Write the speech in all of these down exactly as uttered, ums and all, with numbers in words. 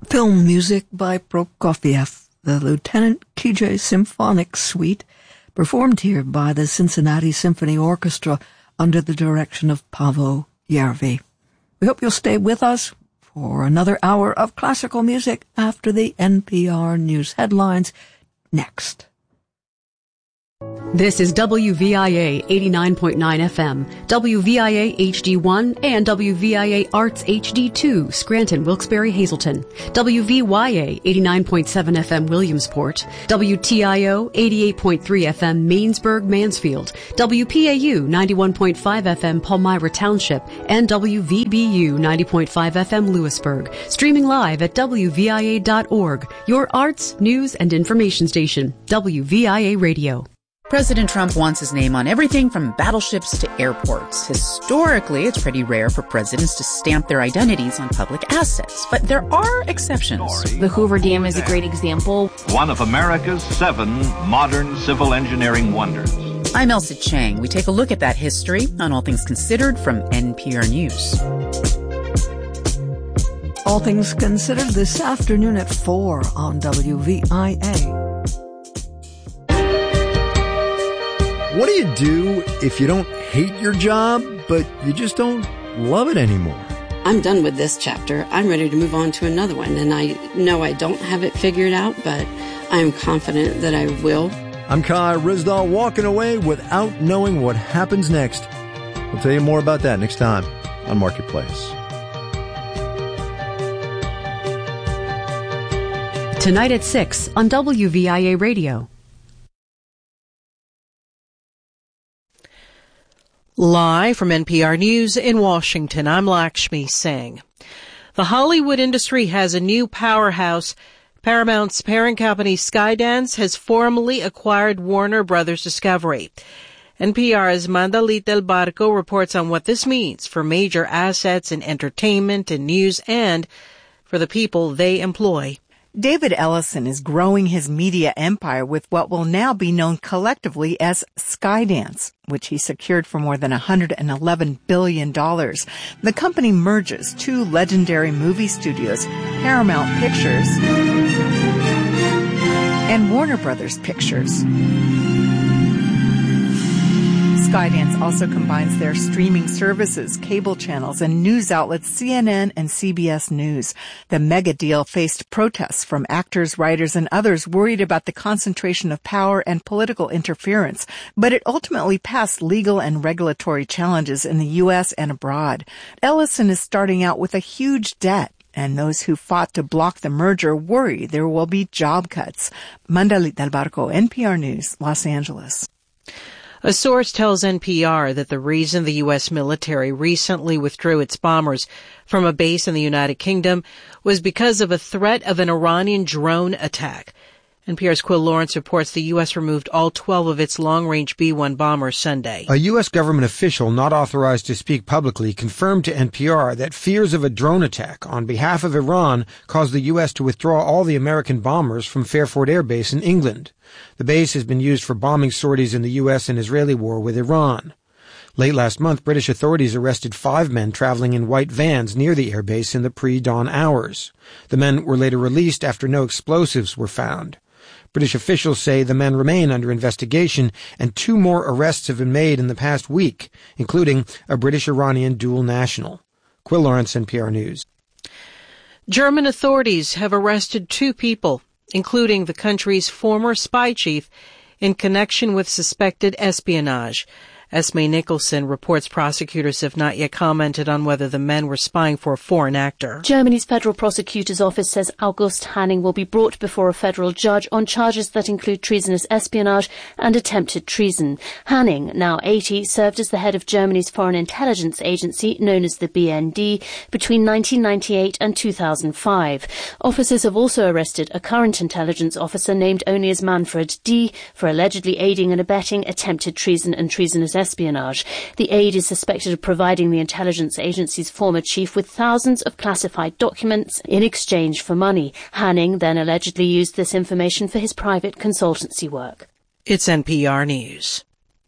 Film music by Prokofiev, the Lieutenant Kijé Symphonic Suite, performed here by the Cincinnati Symphony Orchestra under the direction of Paavo Järvi. We hope you'll stay with us for another hour of classical music after the N P R News headlines next. This is W V I A eighty-nine point nine F M, W V I A H D one, and W V I A Arts H D two, Scranton, Wilkes-Barre, Hazleton, W V Y A eighty-nine point seven F M, Williamsport, W T I O eighty-eight point three F M, Mainsburg, Mansfield, W P A U ninety-one point five F M, Palmyra Township, and W V B U ninety point five F M, Lewisburg. Streaming live at W V I A dot org, your arts, news, and information station, W V I A Radio. President Trump wants his name on everything from battleships to airports. Historically, it's pretty rare for presidents to stamp their identities on public assets, but there are exceptions. The Hoover Dam is a great example. One of America's seven modern civil engineering wonders. I'm Elsa Chang. We take a look at that history on All Things Considered from N P R News. All Things Considered this afternoon at four on W V I A. What do you do if you don't hate your job, but you just don't love it anymore? I'm done with this chapter. I'm ready to move on to another one, and I know I don't have it figured out, but I'm confident that I will. I'm Kai Rizdal, walking away without knowing what happens next. We'll tell you more about that next time on Marketplace. Tonight at six on W V I A Radio. Live from N P R News in Washington, I'm Lakshmi Singh. The Hollywood industry has a new powerhouse. Paramount's parent company Skydance has formally acquired Warner Brothers Discovery. N P R's Mandalit Del Barco reports on what this means for major assets in entertainment and news and for the people they employ. David Ellison is growing his media empire with what will now be known collectively as Skydance, which he secured for more than one hundred eleven billion dollars. The company merges two legendary movie studios, Paramount Pictures and Warner Brothers Pictures. Skydance also combines their streaming services, cable channels, and news outlets C N N and C B S News. The mega deal faced protests from actors, writers, and others worried about the concentration of power and political interference, but it ultimately passed legal and regulatory challenges in the U S and abroad. Ellison is starting out with a huge debt, and those who fought to block the merger worry there will be job cuts. Mandalit Del Barco, N P R News, Los Angeles. A source tells N P R that the reason the U S military recently withdrew its bombers from a base in the United Kingdom was because of a threat of an Iranian drone attack. N P R's Quill Lawrence reports the U S removed all twelve of its long-range B one bombers Sunday. A U S government official not authorized to speak publicly confirmed to N P R that fears of a drone attack on behalf of Iran caused the U S to withdraw all the American bombers from Fairford Air Base in England. The base has been used for bombing sorties in the U S and Israeli war with Iran. Late last month, British authorities arrested five men traveling in white vans near the airbase in the pre-dawn hours. The men were later released after no explosives were found. British officials say the men remain under investigation, and two more arrests have been made in the past week, including a British-Iranian dual national. Quill Lawrence, N P R News. German authorities have arrested two people, including the country's former spy chief, in connection with suspected espionage. Esme Nicholson reports prosecutors have not yet commented on whether the men were spying for a foreign actor. Germany's Federal Prosecutor's Office says August Hanning will be brought before a federal judge on charges that include treasonous espionage and attempted treason. Hanning, now eighty, served as the head of Germany's foreign intelligence agency, known as the B N D, between nineteen ninety-eight and two thousand five. Officers have also arrested a current intelligence officer named only as Manfred D. for allegedly aiding and abetting attempted treason and treasonous espionage. The aide is suspected of providing the intelligence agency's former chief with thousands of classified documents in exchange for money. Hanning then allegedly used this information for his private consultancy work. It's N P R News.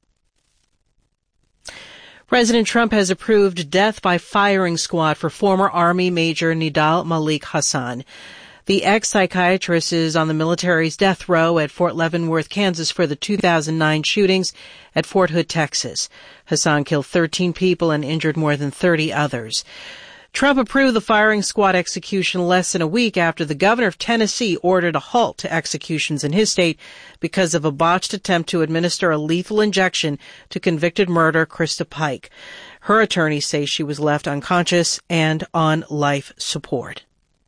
President Trump has approved death by firing squad for former Army Major Nidal Malik Hassan. The ex-psychiatrist is on the military's death row at Fort Leavenworth, Kansas for the two thousand nine shootings at Fort Hood, Texas. Hassan killed thirteen people and injured more than thirty others. Trump approved the firing squad execution less than a week after the governor of Tennessee ordered a halt to executions in his state because of a botched attempt to administer a lethal injection to convicted murderer Krista Pike. Her attorneys say she was left unconscious and on life support.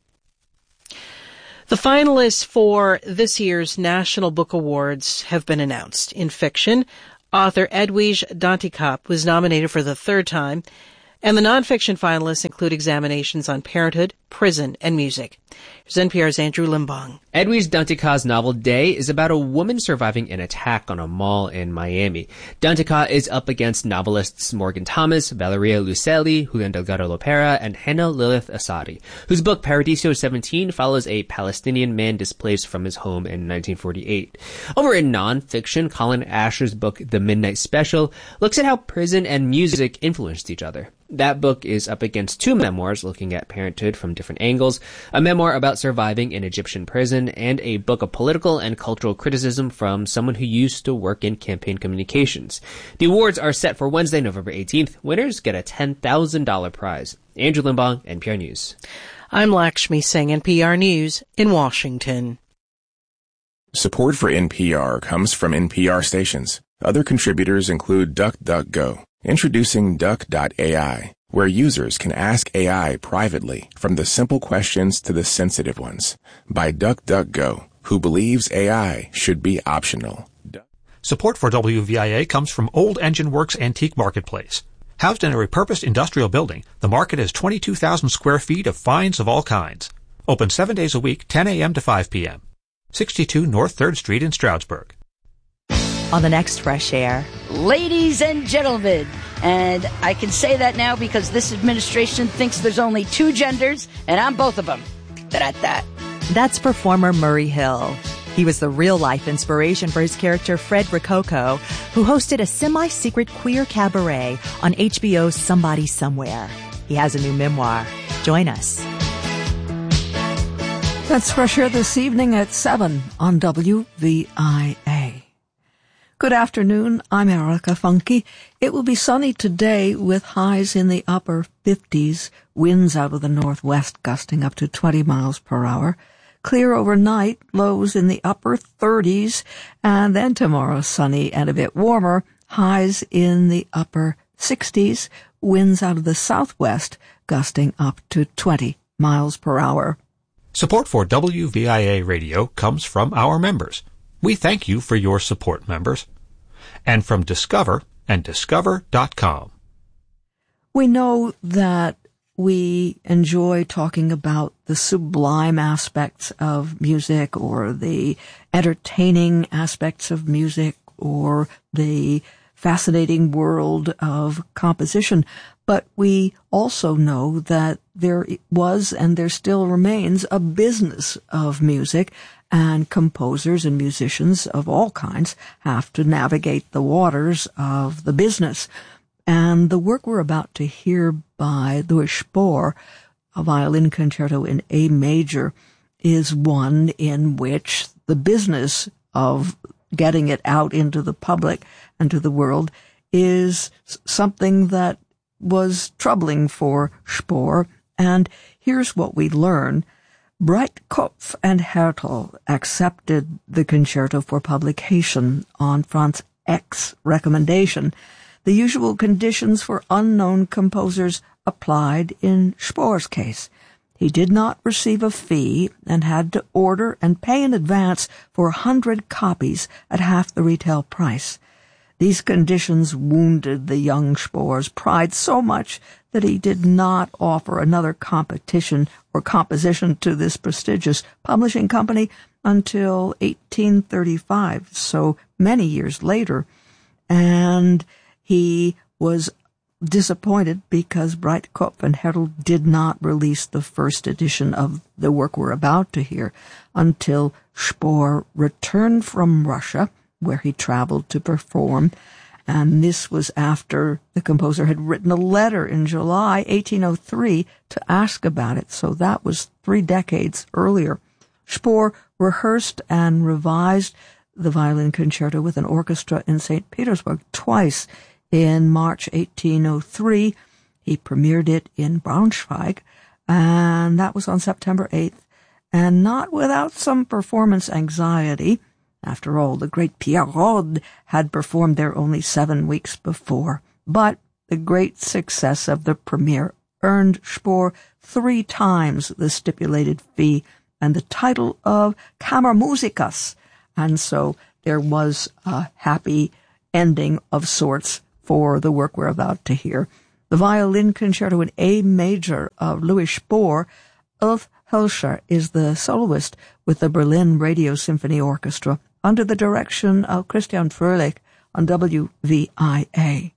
The finalists for this year's National Book Awards have been announced. In fiction, author Edwige Danticat was nominated for the third time, and the nonfiction finalists include examinations on parenthood, prison, and music. Here's N P R's Andrew Limbong. Edwige Danticat's novel Day is about a woman surviving an attack on a mall in Miami. Danticat is up against novelists Morgan Thomas, Valeria Lucelli, Julian Delgado Lopera, and Hannah Lilith Asadi, whose book Paradiso seventeen follows a Palestinian man displaced from his home in nineteen forty-eight. Over in nonfiction, Colin Asher's book The Midnight Special looks at how prison and music influenced each other. That book is up against two memoirs looking at parenthood from different angles, a memoir about surviving an Egyptian prison, and a book of political and cultural criticism from someone who used to work in campaign communications. The awards are set for Wednesday, November eighteenth. Winners get a ten thousand dollars prize. Andrew Limbong, N P R News. I'm Lakshmi Singh, N P R News in Washington. Support for N P R comes from N P R stations. Other contributors include DuckDuckGo. Introducing Duck dot A I, where users can ask A I privately, from the simple questions to the sensitive ones, by DuckDuckGo, who believes A I should be optional. Support for W V I A comes from Old Engine Works Antique Marketplace. Housed in a repurposed industrial building, the market has twenty-two thousand square feet of finds of all kinds. Open seven days a week, ten a.m. to five p.m. sixty-two North third Street in Stroudsburg. On the next Fresh Air, ladies and gentlemen, and I can say that now because this administration thinks there's only two genders, and I'm both of them. Da-da-da. That's performer Murray Hill. He was the real-life inspiration for his character Fred Rococo, who hosted a semi-secret queer cabaret on H B O's Somebody Somewhere. He has a new memoir. Join us. That's Fresh Air this evening at seven on W V I A. Good afternoon, I'm Erica Funke. It will be sunny today with highs in the upper fifties, winds out of the northwest gusting up to twenty miles per hour. Clear overnight, lows in the upper thirties, and then tomorrow sunny and a bit warmer, highs in the upper sixties, winds out of the southwest gusting up to twenty miles per hour. Support for W V I A Radio comes from our members. We thank you for your support, members. And from Discover and Discover dot com. We know that we enjoy talking about the sublime aspects of music or the entertaining aspects of music or the fascinating world of composition. But we also know that there was and there still remains a business of music, and composers and musicians of all kinds have to navigate the waters of the business. And the work we're about to hear by Louis Spohr, a violin concerto in A major, is one in which the business of getting it out into the public and to the world is something that was troubling for Spohr. And here's what we learn. Breitkopf and Hertel accepted the concerto for publication on Franz Eck's recommendation. The usual conditions for unknown composers applied in Spohr's case. He did not receive a fee and had to order and pay in advance for a hundred copies at half the retail price. These conditions wounded the young Spohr's pride so much that he did not offer another competition or composition to this prestigious publishing company until eighteen thirty-five, so many years later. And he was disappointed because Breitkopf and Hertel did not release the first edition of the work we're about to hear until Spohr returned from Russia, where he traveled to perform, And this was after the composer had written a letter in July eighteen oh three to ask about it. So that was three decades earlier. Spohr rehearsed and revised the violin concerto with an orchestra in Saint Petersburg twice. In March eighteen oh three, he premiered it in Braunschweig, and that was on September eighth, and not without some performance anxiety. After all, the great Pierre Rode had performed there only seven weeks before. But the great success of the premiere earned Spohr three times the stipulated fee and the title of Kammermusikus. And so there was a happy ending of sorts for the work we're about to hear. The violin concerto in A major of Louis Spohr. Ulf Helscher is the soloist with the Berlin Radio Symphony Orchestra under the direction of Christian Fröhlich on W V I A.